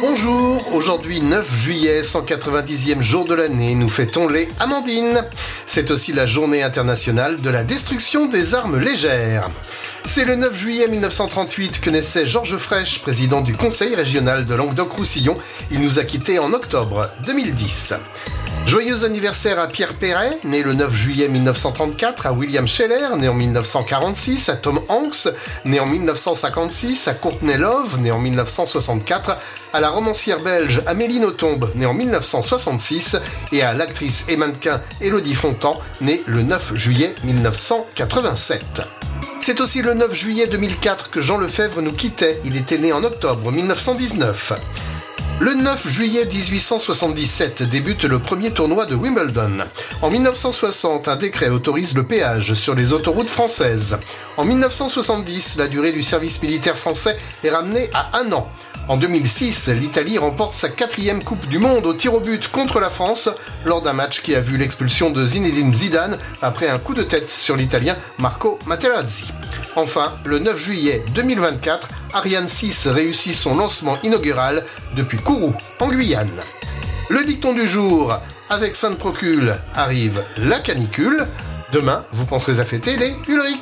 Bonjour, aujourd'hui 9 juillet, 190e jour de l'année, nous fêtons les Amandines. C'est aussi la journée internationale de la destruction des armes légères. C'est le 9 juillet 1938 que naissait Georges Frêche, président du Conseil régional de Languedoc-Roussillon. Il nous a quittés en octobre 2010. Joyeux anniversaire à Pierre Perret, né le 9 juillet 1934, à William Scheller, né en 1946, à Tom Hanks, né en 1956, à Courtney Love, né en 1964, à la romancière belge Amélie Nothomb, née en 1966, et à l'actrice et mannequin Élodie Fontan, née le 9 juillet 1987. C'est aussi le 9 juillet 2004 que Jean Lefebvre nous quittait, il était né en octobre 1919. Le 9 juillet 1877 débute le premier tournoi de Wimbledon. En 1960, un décret autorise le péage sur les autoroutes françaises. En 1970, la durée du service militaire français est ramenée à 1 an. En 2006, l'Italie remporte sa 4e Coupe du Monde au tir au but contre la France lors d'un match qui a vu l'expulsion de Zinedine Zidane après un coup de tête sur l'Italien Marco Materazzi. Enfin, le 9 juillet 2024, Ariane 6 réussit son lancement inaugural depuis Kourou, en Guyane. Le dicton du jour, avec Sainte Procule arrive la canicule. Demain, vous penserez à fêter les Ulric.